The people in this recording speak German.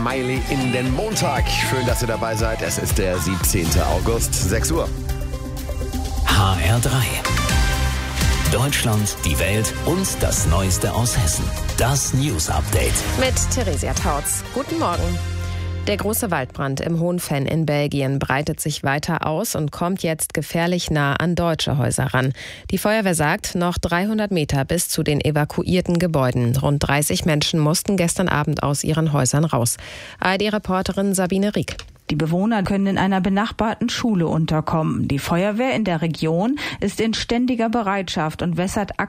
Smiley in den Montag. Schön, dass ihr dabei seid. Es ist der 17. August, 6 Uhr. HR3. Deutschland, die Welt und das Neueste aus Hessen. Das News Update. Mit Theresia Tautz. Guten Morgen. Der große Waldbrand im Hohenfenn in Belgien breitet sich weiter aus und kommt jetzt gefährlich nah an deutsche Häuser ran. Die Feuerwehr sagt, noch 300 Meter bis zu den evakuierten Gebäuden. Rund 30 Menschen mussten gestern Abend aus ihren Häusern raus. ARD-Reporterin Sabine Rieck. Die Bewohner können in einer benachbarten Schule unterkommen. Die Feuerwehr in der Region ist in ständiger Bereitschaft und wässert